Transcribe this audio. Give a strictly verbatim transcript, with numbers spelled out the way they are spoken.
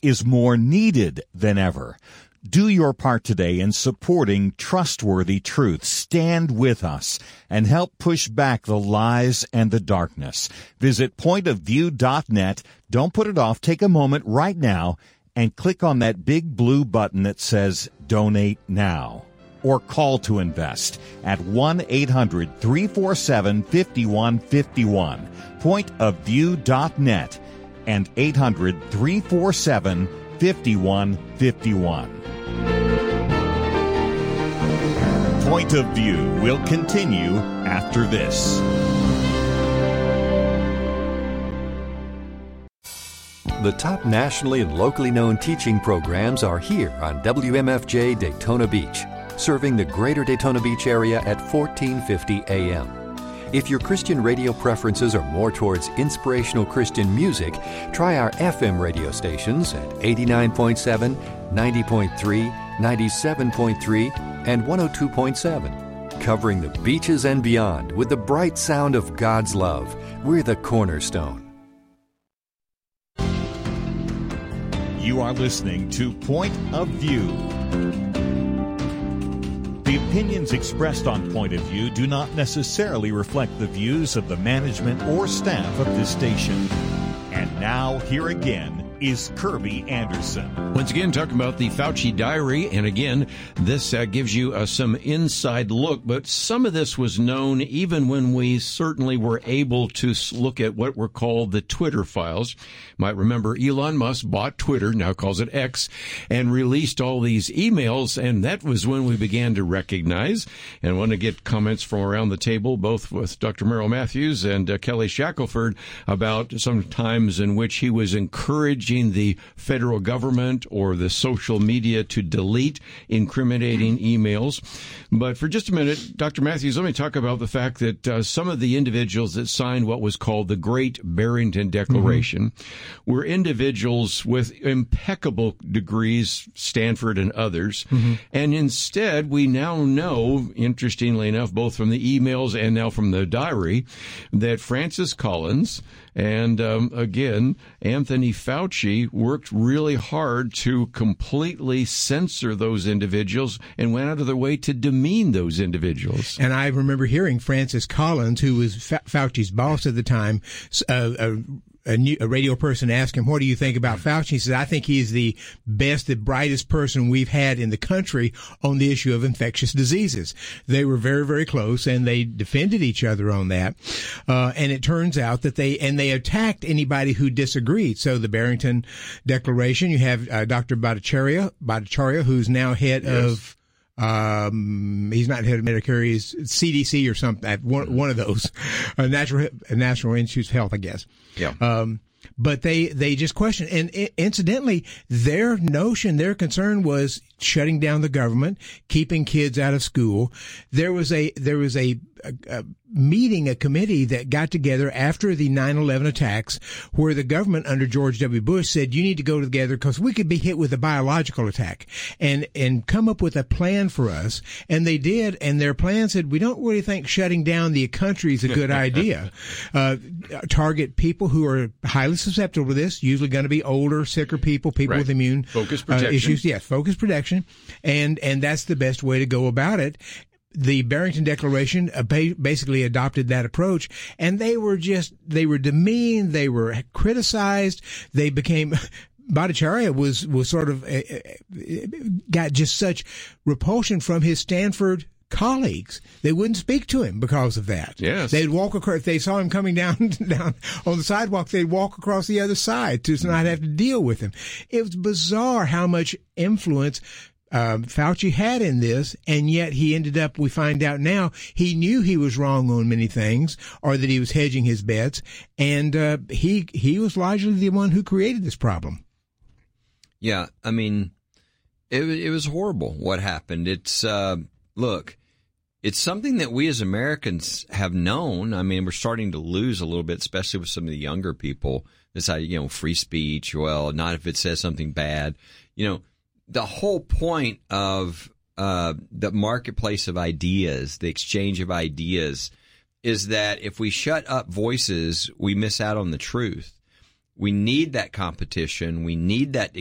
is more needed than ever. Do your part today in supporting trustworthy truth. Stand with us and help push back the lies and the darkness. Visit point of view dot net. Don't put it off. Take a moment right now and click on that big blue button that says Donate Now. Or call to invest at one eight hundred three four seven five one five one. point of view dot net and eight hundred three four seven five one five one. Point of View will continue after this. The top nationally and locally known teaching programs are here on W M F J Daytona Beach, serving the greater Daytona Beach area at fourteen fifty A M. If your Christian radio preferences are more towards inspirational Christian music, try our F M radio stations at eighty-nine point seven, ninety point three, ninety-seven point three, and one oh two point seven. Covering the beaches and beyond with the bright sound of God's love, we're the Cornerstone. You are listening to Point of View. The opinions expressed on Point of View do not necessarily reflect the views of the management or staff of this station. And now, here again is Kirby Anderson. Once again, talking about the Fauci diary, and again, this uh, gives you uh, some inside look, but some of this was known even when we certainly were able to look at what were called the Twitter files. You might remember Elon Musk bought Twitter, now calls it X, and released all these emails, and that was when we began to recognize, and want to get comments from around the table, both with Doctor Merrill Matthews and uh, Kelly Shackelford, about some times in which he was encouraging the federal government or the social media to delete incriminating emails. But for just a minute, Doctor Matthews, let me talk about the fact that uh, some of the individuals that signed what was called the Great Barrington Declaration mm-hmm. were individuals with impeccable degrees, Stanford and others. Mm-hmm. And instead, we now know, interestingly enough, both from the emails and now from the diary, that Francis Collins and, um, again, Anthony Fauci worked really hard to completely censor those individuals and went out of their way to demean those individuals. And I remember hearing Francis Collins, who was Fa- Fauci's boss at the time, uh, uh, A, new, a radio person asked him, what do you think about Fauci? He said, I think he's the best, the brightest person we've had in the country on the issue of infectious diseases. They were very, very close, and they defended each other on that. Uh, and it turns out that they, and they attacked anybody who disagreed. So the Barrington Declaration, you have uh, Doctor Bhattacharya, Bhattacharya, who's now head yes. of Um, he's not head of Medicare. He's C D C or something. One, one of those, uh, Natural National Institutes of Health, I guess. Yeah. Um, but they they just question, and incidentally, their notion, their concern was shutting down the government, keeping kids out of school. There was a there was a, a, a meeting, a committee that got together after the nine eleven attacks, where the government under George W. Bush said, you need to go together because we could be hit with a biological attack, and and come up with a plan for us. And they did, and their plan said, we don't really think shutting down the country is a good idea. Uh, target people who are highly susceptible to this, usually going to be older, sicker people, people right. with immune focus uh, issues. Yes, focus protection. And, and that's the best way to go about it. The Barrington Declaration uh, ba- basically adopted that approach, and they were just, they were demeaned, they were criticized, they became, Bhattacharya was, was sort of, uh, got just such repulsion from his Stanford colleagues. They wouldn't speak to him because of that. Yes. They'd walk across, if they saw him coming down, down on the sidewalk, they'd walk across the other side to not have to deal with him. It was bizarre how much influence Um, Fauci had in this, and yet he ended up, we find out now, he knew he was wrong on many things, or that he was hedging his bets, and uh, he he was largely the one who created this problem. Yeah, I mean, it, it was horrible what happened. It's, uh, look, it's something that we as Americans have known. I mean, we're starting to lose a little bit, especially with some of the younger people. This, you know, free speech, well, not if it says something bad, you know. The whole point of uh, the marketplace of ideas, the exchange of ideas, is that if we shut up voices, we miss out on the truth. We need that competition. We need that